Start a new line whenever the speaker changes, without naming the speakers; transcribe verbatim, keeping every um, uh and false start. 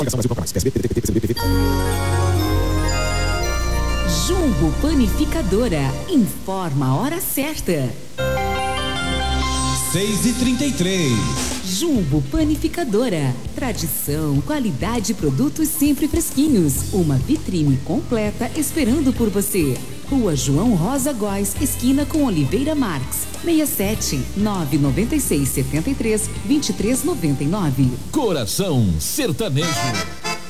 Jumbo Panificadora, informa a hora certa.
seis e trinta e três.
Jumbo Panificadora, tradição, qualidade e produtos sempre fresquinhos. Uma vitrine completa esperando por você. Rua João Rosa Góes, esquina com Oliveira Marques. seis sete nove nove seis sete três dois três nove nove.
Coração Sertanejo.